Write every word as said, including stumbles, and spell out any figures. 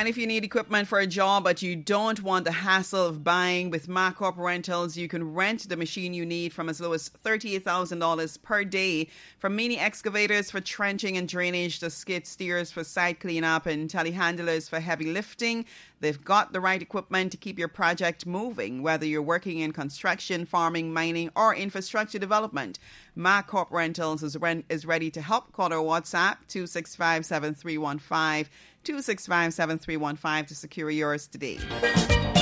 And if you need equipment for a job but you don't want the hassle of buying, with MacCorp Rentals, you can rent the machine you need from as low as thirty-eight thousand dollars per day. From mini excavators for trenching and drainage to skid steers for site cleanup and telehandlers for heavy lifting, they've got the right equipment to keep your project moving, whether you're working in construction, farming, mining, or infrastructure development. MacCorp Rentals is, re- is ready to help. Call our WhatsApp two six five, seven three one five, two six five, seven three one five to secure yours today.